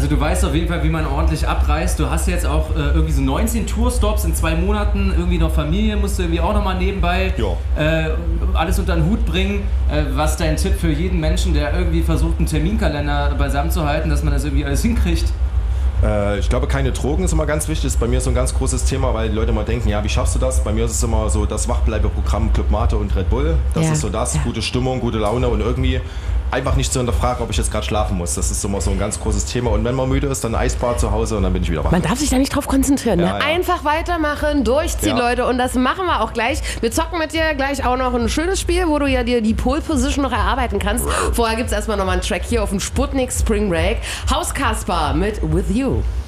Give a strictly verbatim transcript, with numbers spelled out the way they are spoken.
Also du weißt auf jeden Fall, wie man ordentlich abreißt. Du hast jetzt auch äh, irgendwie so neunzehn Tourstops in zwei Monaten, irgendwie noch Familie, musst du irgendwie auch nochmal nebenbei äh, alles unter den Hut bringen. Äh, was ist dein Tipp für jeden Menschen, der irgendwie versucht, einen Terminkalender beisammen zu halten, dass man das irgendwie alles hinkriegt? Äh, ich glaube, keine Drogen ist immer ganz wichtig. Das ist bei mir so ein ganz großes Thema, weil die Leute immer denken, ja, wie schaffst du das? Bei mir ist es immer so das Wachbleibeprogramm Club Mate und Red Bull. Das ja. ist so das, ja. gute Stimmung, gute Laune und irgendwie einfach nicht zu hinterfragen, ob ich jetzt gerade schlafen muss. Das ist immer so ein ganz großes Thema. Und wenn man müde ist, dann ein Eisbad zu Hause und dann bin ich wieder wach. Man darf sich da nicht drauf konzentrieren. Ja, ne? ja. Einfach weitermachen, durchziehen, Ja. Leute. Und das machen wir auch gleich. Wir zocken mit dir gleich auch noch ein schönes Spiel, wo du ja dir die Pole Position noch erarbeiten kannst. Vorher gibt es erstmal nochmal einen Track hier auf dem Sputnik Spring Break. Haus Kasper mit With You.